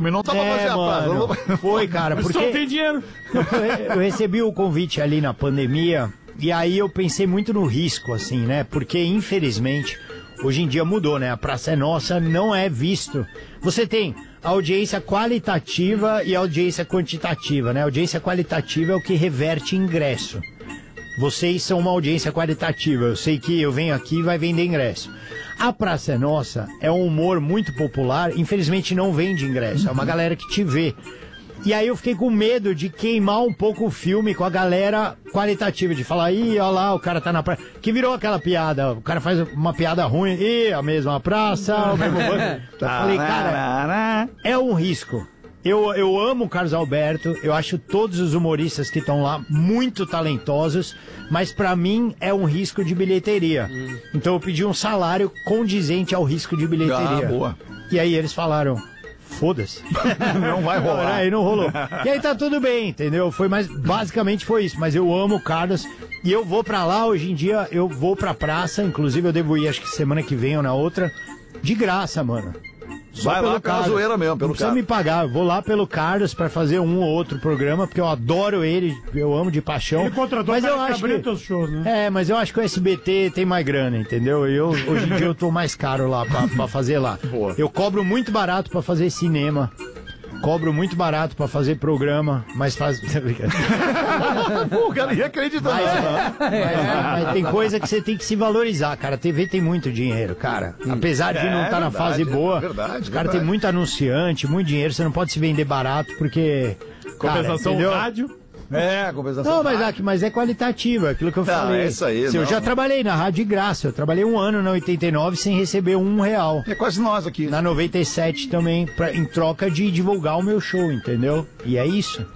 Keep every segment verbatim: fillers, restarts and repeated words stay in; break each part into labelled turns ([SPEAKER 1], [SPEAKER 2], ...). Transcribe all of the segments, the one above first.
[SPEAKER 1] filme, não tava
[SPEAKER 2] É,
[SPEAKER 1] fazendo
[SPEAKER 2] mano,
[SPEAKER 1] a praça.
[SPEAKER 2] foi, cara, porque...
[SPEAKER 3] Só tem dinheiro.
[SPEAKER 2] Eu recebi o convite ali na pandemia e aí eu pensei muito no risco, assim, né? Porque, infelizmente, hoje em dia mudou, né? A Praça é Nossa não é visto. Você tem a audiência qualitativa e a audiência quantitativa, né? A audiência qualitativa é o que reverte ingresso. Vocês são uma audiência qualitativa. Eu sei que eu venho aqui e vai vender ingresso. A Praça é Nossa é um humor muito popular. Infelizmente não vende ingresso. É uma galera que te vê. E aí eu fiquei com medo de queimar um pouco o filme com a galera qualitativa. De falar, ih, olha lá, o cara tá na praça. Que virou aquela piada. O cara faz uma piada ruim. Ih, a mesma praça, o mesmo banco. Eu falei, cara, é um risco. Eu, eu amo o Carlos Alberto, eu acho todos os humoristas que estão lá muito talentosos, mas pra mim é um risco de bilheteria. Hum. Então eu pedi um salário condizente ao risco de bilheteria.
[SPEAKER 1] Ah, boa.
[SPEAKER 2] E aí eles falaram, foda-se.
[SPEAKER 1] Não vai rolar.
[SPEAKER 2] Aí não rolou. E aí tá tudo bem, entendeu? Foi mais, basicamente foi isso, mas eu amo o Carlos e eu vou pra lá, hoje em dia eu vou pra praça, inclusive eu devo ir acho que semana que vem ou na outra, de graça, mano. Só
[SPEAKER 1] vai lá com a zoeira mesmo, pelo
[SPEAKER 2] Não precisa
[SPEAKER 1] cara.
[SPEAKER 2] me pagar, eu vou lá pelo Carlos pra fazer um ou outro programa, porque eu adoro ele, eu amo de paixão.
[SPEAKER 3] Ele contratou
[SPEAKER 2] mas eu
[SPEAKER 3] para
[SPEAKER 2] acho
[SPEAKER 3] abrir
[SPEAKER 2] que
[SPEAKER 3] teus shows, né?
[SPEAKER 2] É, mas eu acho que o S B T tem mais grana, entendeu? Eu, hoje em dia eu tô mais caro lá pra, pra fazer lá.
[SPEAKER 1] Boa.
[SPEAKER 2] Eu cobro muito barato pra fazer cinema. Cobro muito barato pra fazer programa, mas faz...
[SPEAKER 1] Pô, o cara ia acreditar.
[SPEAKER 2] Mas, mas, mas tem coisa que você tem que se valorizar, cara. A T V tem muito dinheiro, cara. Apesar de
[SPEAKER 1] É,
[SPEAKER 2] não estar na
[SPEAKER 1] verdade,
[SPEAKER 2] fase boa,
[SPEAKER 1] é verdade,
[SPEAKER 2] os caras
[SPEAKER 1] verdade.
[SPEAKER 2] têm muito anunciante, muito dinheiro. Você não pode se vender barato, porque...
[SPEAKER 3] Compensação
[SPEAKER 2] cara, entendeu?
[SPEAKER 3] rádio.
[SPEAKER 1] É, compensação.
[SPEAKER 2] Não, mas, é, mas é qualitativo, é aquilo que eu
[SPEAKER 1] Não,
[SPEAKER 2] falei.
[SPEAKER 1] é isso aí,
[SPEAKER 2] Se eu
[SPEAKER 1] não.
[SPEAKER 2] já trabalhei na rádio de graça, eu trabalhei um ano na oitenta e nove sem receber um real.
[SPEAKER 1] É quase nós aqui.
[SPEAKER 2] Na noventa e sete também, pra, em troca de divulgar o meu show, entendeu? E é isso.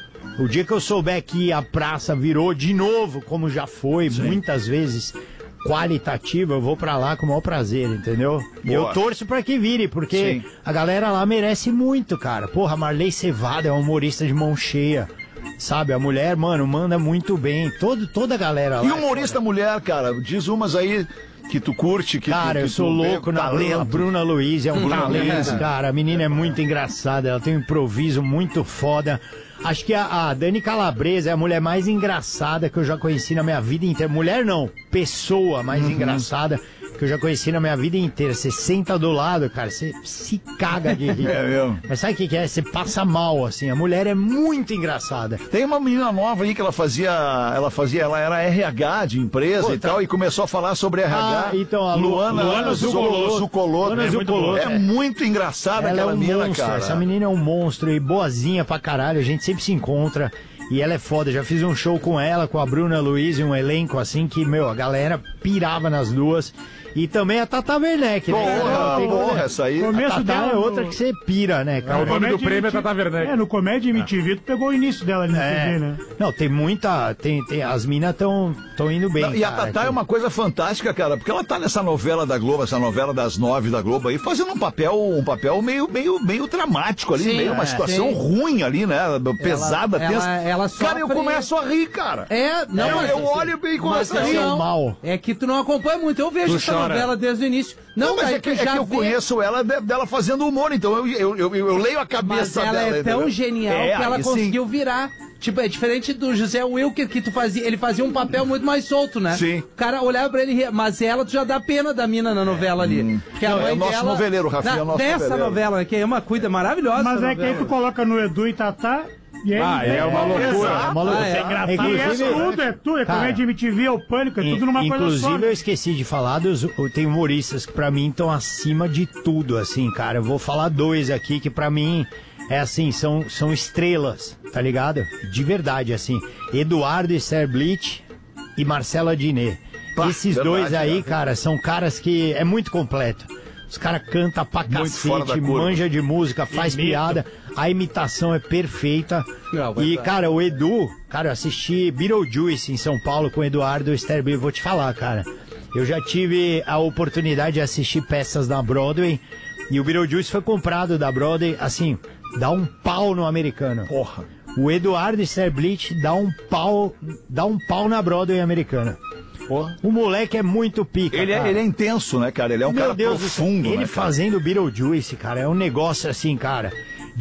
[SPEAKER 2] O dia que eu souber que a praça virou de novo, como já foi, Sim. muitas vezes, qualitativa, eu vou pra lá com o maior prazer, entendeu? E eu torço pra que vire, porque Sim. a galera lá merece muito, cara. Porra, Marley Cevada é um humorista de mão cheia. Sabe, a mulher, mano, manda muito bem. Todo, toda a galera lá.
[SPEAKER 1] E humorista é mulher, cara, diz umas aí que tu curte, que
[SPEAKER 2] Cara,
[SPEAKER 1] tu, que
[SPEAKER 2] eu sou
[SPEAKER 1] tu
[SPEAKER 2] louco na Bruna, Bruna Luiz, é um
[SPEAKER 1] Bruna
[SPEAKER 2] talento,
[SPEAKER 1] Luiz.
[SPEAKER 2] cara. A menina é muito engraçada, ela tem um improviso muito foda. Acho que a, a Dani Calabresa é a mulher mais engraçada que eu já conheci na minha vida inteira. Mulher não, pessoa mais uhum. engraçada que eu já conheci na minha vida inteira. Você senta do lado, cara, você se caga de rir.
[SPEAKER 1] É mesmo.
[SPEAKER 2] Mas sabe o que, que é? Você passa mal, assim. A mulher é muito engraçada.
[SPEAKER 1] Tem uma menina nova aí que ela fazia, ela fazia, ela era R H de empresa Pô, e tá. tal, e começou a falar sobre R H.
[SPEAKER 2] Ah, então, a
[SPEAKER 1] Luana,
[SPEAKER 2] Luana
[SPEAKER 1] Zucoloto. Zucoloto.
[SPEAKER 2] Luana
[SPEAKER 1] É,
[SPEAKER 2] Zucoloto.
[SPEAKER 1] é muito engraçada
[SPEAKER 2] ela
[SPEAKER 1] aquela
[SPEAKER 2] é um
[SPEAKER 1] menina,
[SPEAKER 2] monstro,
[SPEAKER 1] cara.
[SPEAKER 2] Essa menina é um monstro e boazinha pra caralho. A gente sempre se encontra. E ela é foda, já fiz um show com ela, com a Bruna Luiz e um elenco assim que, meu, a galera pirava nas duas. E também a Tata Werneck, né?
[SPEAKER 1] Porra,
[SPEAKER 2] Tem,
[SPEAKER 1] porra,
[SPEAKER 2] né?
[SPEAKER 1] essa aí.
[SPEAKER 2] A
[SPEAKER 3] Começo
[SPEAKER 2] Tata
[SPEAKER 3] dela
[SPEAKER 2] é
[SPEAKER 3] no-
[SPEAKER 2] outra que você pira, né, cara?
[SPEAKER 3] O nome do
[SPEAKER 4] Comédia
[SPEAKER 3] prêmio é
[SPEAKER 4] M T V.
[SPEAKER 3] Tata Werneck.
[SPEAKER 4] É, no Comédia M T V tu pegou o início dela ali na
[SPEAKER 2] É.
[SPEAKER 4] T V, né?
[SPEAKER 2] Não, tem muita. Tem, tem, as minas estão indo bem.
[SPEAKER 1] Não, e a
[SPEAKER 2] cara.
[SPEAKER 1] Tatá é uma coisa fantástica, cara, porque ela tá nessa novela da Globo, essa novela das nove da Globo aí, fazendo um papel, um papel meio, meio, meio dramático ali,
[SPEAKER 5] Sim,
[SPEAKER 1] meio uma
[SPEAKER 5] é,
[SPEAKER 1] situação
[SPEAKER 5] sim.
[SPEAKER 1] ruim ali, né? Pesada,
[SPEAKER 5] ela-
[SPEAKER 1] tensa.
[SPEAKER 5] ela
[SPEAKER 1] Cara, eu
[SPEAKER 5] sofre-
[SPEAKER 1] começo a rir, cara.
[SPEAKER 5] É, não,
[SPEAKER 1] eu,
[SPEAKER 5] mas-
[SPEAKER 1] eu olho e começo a
[SPEAKER 5] mas
[SPEAKER 1] rir.
[SPEAKER 5] não,
[SPEAKER 2] mal.
[SPEAKER 5] É que tu não acompanha muito. Eu vejo
[SPEAKER 3] Tu
[SPEAKER 5] essa
[SPEAKER 3] chora.
[SPEAKER 5] novela desde o início. Não,
[SPEAKER 1] Não, mas
[SPEAKER 5] daí
[SPEAKER 1] é que,
[SPEAKER 5] tu
[SPEAKER 1] é
[SPEAKER 5] já
[SPEAKER 1] que eu
[SPEAKER 5] vê-
[SPEAKER 1] conheço ela de- dela fazendo humor, então eu, eu, eu, eu leio a
[SPEAKER 5] Mas
[SPEAKER 1] cabeça
[SPEAKER 5] ela
[SPEAKER 1] dela.
[SPEAKER 5] é tão
[SPEAKER 1] entendeu?
[SPEAKER 5] genial
[SPEAKER 1] É,
[SPEAKER 5] que ela
[SPEAKER 1] aí sim.
[SPEAKER 5] conseguiu virar. Tipo, é diferente do José Wilker, que tu fazia. Ele fazia um papel muito mais solto, né?
[SPEAKER 1] Sim.
[SPEAKER 5] O cara olhava pra ele e ria. Mas ela, tu já dá pena da mina na novela ali. Porque a
[SPEAKER 1] Não,
[SPEAKER 5] mãe
[SPEAKER 1] é o nosso
[SPEAKER 5] dela,
[SPEAKER 1] noveleiro, o Rafinha
[SPEAKER 5] na-
[SPEAKER 1] é o nosso
[SPEAKER 5] Dessa
[SPEAKER 1] noveleiro.
[SPEAKER 5] novela, né, que é uma cuida maravilhosa.
[SPEAKER 4] Mas
[SPEAKER 5] essa
[SPEAKER 4] é que aí
[SPEAKER 5] novela.
[SPEAKER 4] tu coloca no Edu e Tatá. E aí,
[SPEAKER 3] Ah, é uma loucura.
[SPEAKER 4] Exato.
[SPEAKER 2] É uma loucura.
[SPEAKER 5] Ah, é.
[SPEAKER 4] E é
[SPEAKER 2] Inclusive,
[SPEAKER 4] tudo, é tudo. É
[SPEAKER 2] Cara,
[SPEAKER 4] Comédia M T V, é o Pânico, é tudo numa coisa
[SPEAKER 2] Inclusive,
[SPEAKER 4] só. né?
[SPEAKER 2] eu esqueci de falar dos. Tem humoristas que pra mim estão acima de tudo, assim, cara. Eu vou falar dois aqui que pra mim é assim, são, são estrelas, tá ligado? De verdade, assim. Eduardo Sterblit e Marcela Diné.
[SPEAKER 1] Pá,
[SPEAKER 2] Esses
[SPEAKER 1] verdade,
[SPEAKER 2] dois aí,
[SPEAKER 1] cara.
[SPEAKER 2] cara, são caras que é muito completo. Os caras cantam pra
[SPEAKER 1] Muito fora da
[SPEAKER 2] cacete,
[SPEAKER 1] curva.
[SPEAKER 2] manja de música, faz
[SPEAKER 3] Imita.
[SPEAKER 2] piada, a imitação é perfeita.
[SPEAKER 5] Não,
[SPEAKER 2] e,
[SPEAKER 5] verdade.
[SPEAKER 2] cara, o Edu, cara, eu assisti Beetlejuice em São Paulo com o Eduardo Sterblit, vou te falar, cara. Eu já tive a oportunidade de assistir peças da Broadway e o Beetlejuice foi comprado da Broadway, assim, dá um pau no americano.
[SPEAKER 1] Porra.
[SPEAKER 2] O Eduardo Sterblit dá um pau, dá um pau na Broadway americana.
[SPEAKER 1] Porra.
[SPEAKER 2] O moleque é muito pica,
[SPEAKER 1] Ele é,
[SPEAKER 2] cara.
[SPEAKER 1] ele é intenso, né, cara? Ele é um
[SPEAKER 2] Meu
[SPEAKER 1] cara
[SPEAKER 2] Deus do céu,
[SPEAKER 1] profundo,
[SPEAKER 2] ele
[SPEAKER 1] né, cara?
[SPEAKER 2] fazendo Beetlejuice, cara, é um negócio assim, cara.